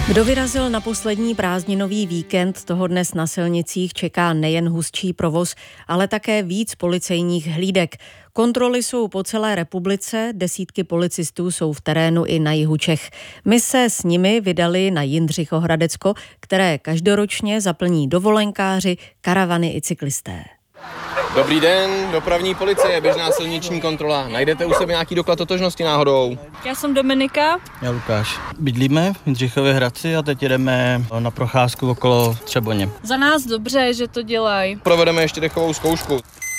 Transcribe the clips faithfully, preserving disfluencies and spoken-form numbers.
Kdo vyrazil na poslední prázdninový víkend, toho dnes na silnicích čeká nejen hustší provoz, ale také víc policejních hlídek. Kontroly jsou po celé republice, desítky policistů jsou v terénu i na jihu Čech. My se s nimi vydali na Jindřichohradecko, které každoročně zaplní dovolenkáři, karavany i cyklisté. Dobrý den, dopravní policie, běžná silniční kontrola. Najdete u sebe nějaký doklad totožnosti náhodou? Já jsem Dominika. Já Lukáš. Bydlíme v Jindřichově Hradci a teď jedeme na procházku okolo Třeboně. Za nás dobře, že to dělají. Provedeme ještě dechovou zkoušku.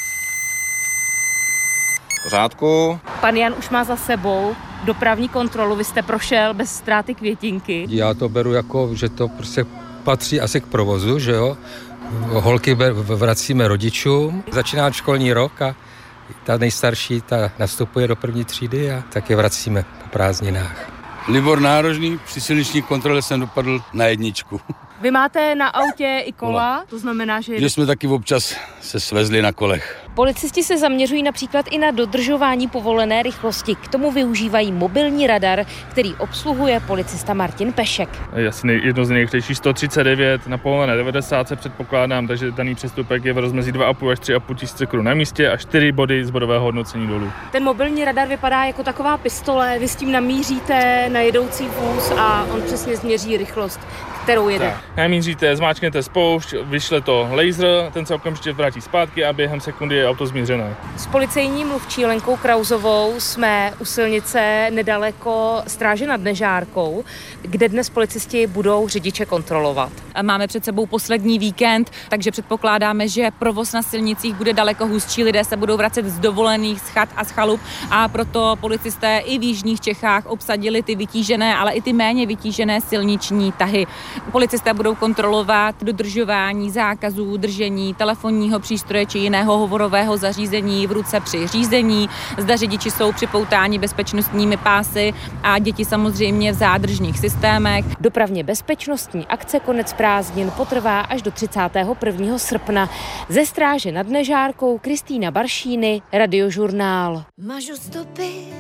V pořádku. Pan Jan už má za sebou dopravní kontrolu, vy jste prošel bez ztráty květinky. Já to beru jako, že to prostě patří asi k provozu, že jo. Holky vracíme rodičům, začíná školní rok a ta nejstarší ta nastupuje do první třídy a tak je vracíme po prázdninách. Libor Nárožný, při silniční kontrole jsem dopadl na jedničku. Vy máte na autě i kola, to znamená, že... Že jsme taky občas se svezli na kolech. Policisti se zaměřují například i na dodržování povolené rychlosti. K tomu využívají mobilní radar, který obsluhuje policista Martin Pešek. Jasně, jedno z nejrychlejší sto třicet devět, na povolené devadesát se předpokládám, takže daný přestupek je v rozmezí dva a půl až tři a půl tisíce korun na místě a čtyři body z bodového hodnocení dolů. Ten mobilní radar vypadá jako taková pistole, vy s tím namíříte na jedoucí vůz a on přesně změří rychlost, kterou jede. Tak. Namíříte, zmáčknete spoušť, vyšle to laser, ten se okamžitě vrátí zpátky a během sekundy je auto změřené. S policejní mluvčí Lenkou Krauzovou jsme u silnice nedaleko Stráže nad Nežárkou, kde dnes policisti budou řidiče kontrolovat. Máme před sebou poslední víkend, takže předpokládáme, že provoz na silnicích bude daleko hustší, lidé se budou vracet z dovolených, z chat a z chalup a proto policisté i v jižních Čechách obsadili ty vytížené, ale i ty méně vytížené silniční tahy. Policisté budou kontrolovat dodržování zákazů držení telefonního přístroje či jiného hovorového zařízení v ruce při řízení. Zda řidiči jsou připoutáni bezpečnostními pásy a děti samozřejmě v zádržných systémech. Dopravně bezpečnostní akce Konec prázdnin potrvá až do třicátého prvního srpna. Ze Stráže nad Nežárkou Kristýna Baršíny, Radiožurnál. Mažu stopy